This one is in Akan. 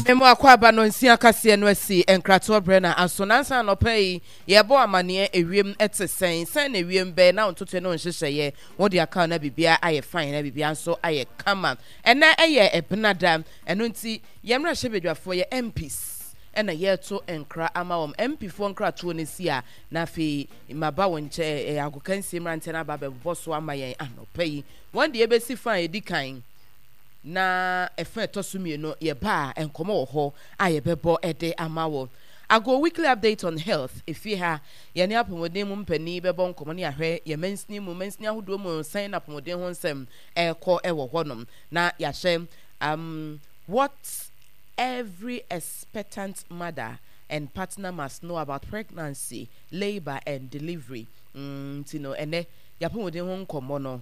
Memo akwaba no nsia kase no asi enkrato brena asonansa no pay ye bo amane ewiem etesen sen na ewiem be na ontoto no nhyehyeye wodi aka na bibia aye fine na bibia so aye kama ena eye ebenada eno nti yemra hyebedwafo ye MPs ena yeto enkra ama MP fo nkra to ne si a na fe maba wonche agokansi mrante na baba boso ama yen anopai won de ebesi fine edikan na efe tosumie no ye ba enkomo wo ho aye bebo ede amawo ago weekly update on health ifi ha ye ne apomodin mu mpani bebo nkomo ne ahwe ye mensni ahodo mu sign apomodin ho nsem ekọ ewo honom na ya hye what every expectant mother and partner must know about pregnancy, labor and delivery. Ene yapomodin ho nkomo no